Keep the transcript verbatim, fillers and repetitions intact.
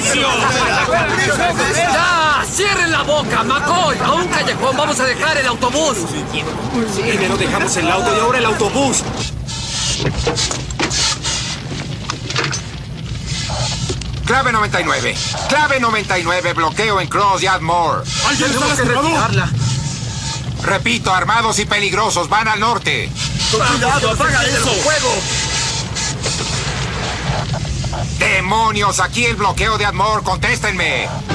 necio! ¡Ya! ¡Cierren la boca, McCoy! ¡A un callejón! ¡Vamos a dejar el autobús! Primero dejamos el auto y ahora el autobús. Clave noventa y nueve. Clave noventa y nueve. Bloqueo en Cross y Admore. ¿Alguien está Tenemos que lastimado? retirarla. Repito, armados y peligrosos. Van al norte. ¡Cuidado! ¡Apaga eso! ¡Fuego! ¡Demonios! Aquí el bloqueo de Admore. Contéstenme.